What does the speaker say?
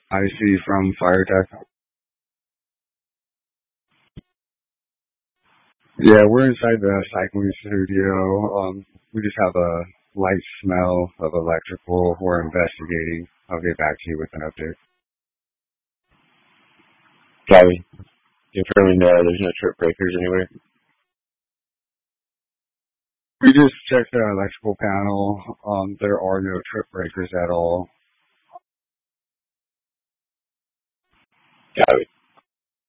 I see from Fire Tech. Yeah, we're inside the cycling studio. We just have a light smell of electrical. We're investigating. I'll get back to you with an update. Copy. Confirming there's no trip breakers anywhere. We just checked the electrical panel. There are no trip breakers at all. Copy.